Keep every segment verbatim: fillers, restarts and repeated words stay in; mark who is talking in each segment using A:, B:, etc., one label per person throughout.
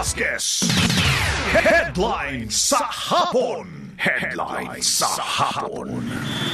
A: Velasquez. Headline sa hapon. Headline sa hapon.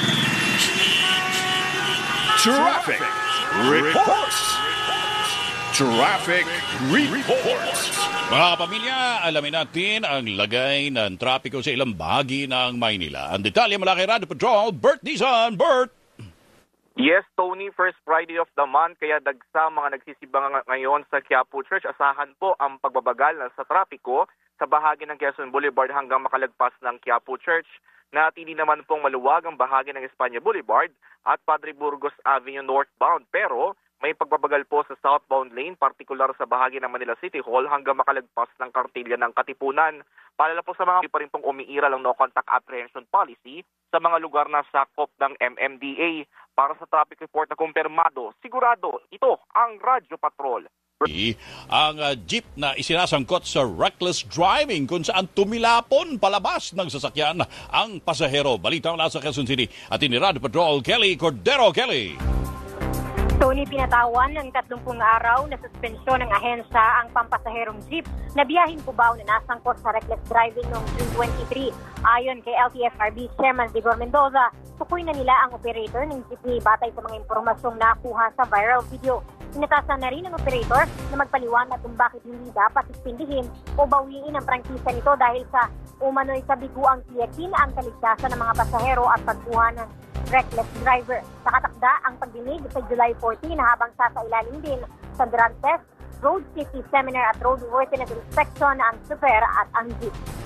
A: Traffic reports. Traffic reports.
B: Mga kapamilya, alamin natin ang lagay ng trapiko sa ilang bahagi ng Maynila. Ang detalye mula kay Radio Patrol, Bert Dizon. Bert!
C: Yes, Tony, first Friday of the month, kaya dagsa mga nagsisibang ngayon sa Quiapo Church. Asahan po ang pagbabagal sa trapiko sa bahagi ng Quezon Boulevard hanggang makalagpas ng Quiapo Church. Natili naman pong maluwag ang bahagi ng Espanya Boulevard at Padre Burgos Avenue northbound. Pero may pagbabagal po sa southbound lane, partikular sa bahagi ng Manila City Hall hanggang makalagpas ng kartilya ng Katipunan. Paalala po sa mga pa rin pong umiiral ang no contact apprehension policy sa mga lugar na sakop ng M M D A. Para sa traffic report na kumpirmado, sigurado ito ang Radyo Patrol.
B: Ang uh, jeep na isinasangkot sa reckless driving kung saan tumilapon palabas ng sasakyan ang pasahero. Balita mula sa Quezon City at ini Radio Patrol, Kelly Cordero. Kelly.
D: Tony, pinatawan ng tatlumpung araw na suspensyon ng ahensya ang pampasaherong jeep na biyaheng Cubao na nasangkot sa reckless driving noong June twenty-three. Ayon kay L T F R B Chairman Vigor Mendoza, tukoy na nila ang operator ng jeepney batay sa mga impormasyong nakuha sa viral video. Inatasan na rin ng operator na magpaliwanag kung bakit hindi dapat suspindihin o bawiin ang prangkisa nito dahil sa umano'y kabiguang tiyakin ang kaligtasan ng mga pasahero at pagkuha ng reckless driver. Nakatakda ang pagdinig sa July fourteen habang sasailalim din sa drug test, road safety seminar at roadworthiness inspection ang super at ang jeep.